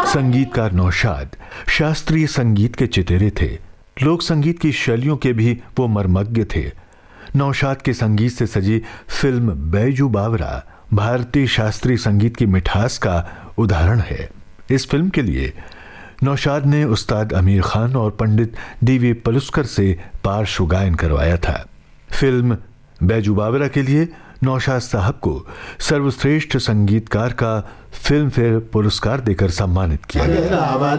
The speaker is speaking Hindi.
संगीतकार नौशाद शास्त्रीय संगीत के चितेरे थे। लोक संगीत की शैलियों के भी वो मर्मज्ञ थे। नौशाद के संगीत से सजी फिल्म बैजू बावरा भारतीय शास्त्रीय संगीत की मिठास का उदाहरण है। इस फिल्म के लिए नौशाद ने उस्ताद अमीर खान और पंडित डी.वी. पलुस्कर से पार्श्व गायन करवाया था। फिल्म बैजू बावरा के लिए नौशाद साहब को सर्वश्रेष्ठ संगीतकार का फिल्म फेयर पुरस्कार देकर सम्मानित किया गया।